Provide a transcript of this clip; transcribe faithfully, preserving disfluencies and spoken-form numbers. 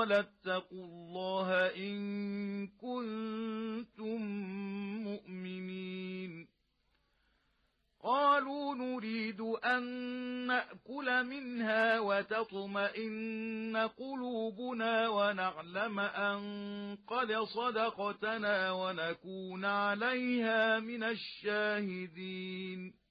قال اتقوا الله إن كنتم مؤمنين قالوا نريد أن نأكل منها وتطمئن قلوبنا ونعلم أن قد صدقتنا ونكون عليها من الشاهدين